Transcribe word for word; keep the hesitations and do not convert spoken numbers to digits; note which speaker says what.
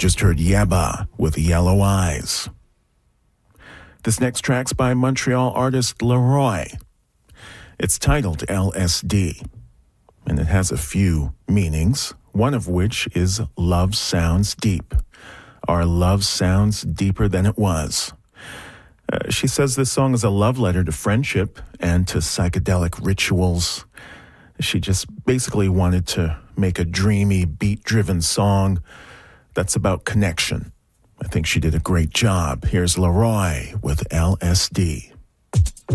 Speaker 1: just heard Yebba with Yellow Eyes. This next track's by Montreal artist Leroy. It's titled L S D, and it has a few meanings, one of which is love sounds deep. Our love sounds deeper than it was. Uh, she says this song is a love letter to friendship and to psychedelic rituals. She just basically wanted to make a dreamy, beat-driven song that's about connection. I think she did a great job. Here's Leroy with L S D.